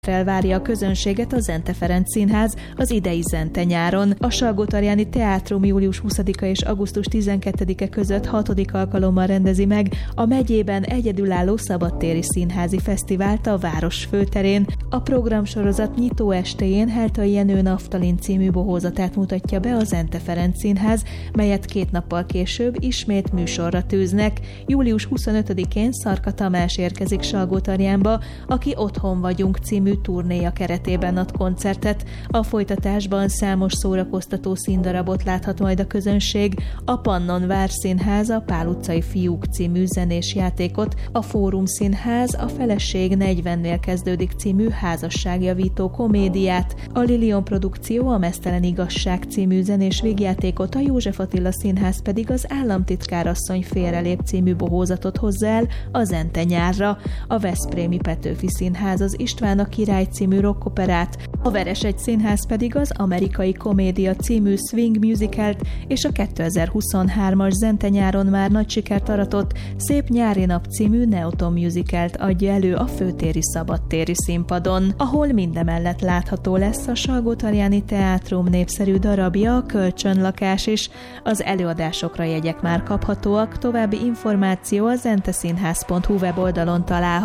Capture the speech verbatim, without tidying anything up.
Felvárja a közönséget a Zente Ferenc Színház az idei Zente nyáron. A Salgótarjáni Teátrum július huszadika és augusztus tizenkettedike között hatodik alkalommal rendezi meg a megyében egyedülálló szabadtéri színházi fesztivált a város főterén. A programsorozat nyitó estéjén Heltai Jenő Naftalin című bohózatát mutatja be a Zente Ferenc Színház, melyet két nappal később ismét műsorra tűznek. július huszonötödikén Szarka Tamás érkezik Salgótarjánba, aki Otthon vagyunk című turnéja keretében ad koncertet. A folytatásban számos szórakoztató színdarabot láthat majd a közönség, a Pannon Várszínház a Pál utcai fiúk című zenés játékot, a Fórum Színház a Feleség negyvennél kezdődik című házasságjavító komédiát, a Lilion Produkció a Meztelen igazság című zenés vígjátékot, a József Attila Színház pedig az Államtitkárasszony félrelép című bohózatot hozza el a Zente nyárra, a Veszprémi Petőfi Színház az István a Király című rockoperát, a Veresegy Színház pedig az Amerikai Komédia című swing musicalt és a kétezer-huszonhármas Zente nyáron már nagy sikert aratott Szép nyári nap című Neoton musicalt adja elő a főtéri szabadtéri színpadon, ahol mindemellett látható lesz a Salgótarjáni Teátrum népszerű darabja, a Kölcsönlakás is. Az előadásokra jegyek már kaphatóak, további információ a zenteszínház pont hu weboldalon található.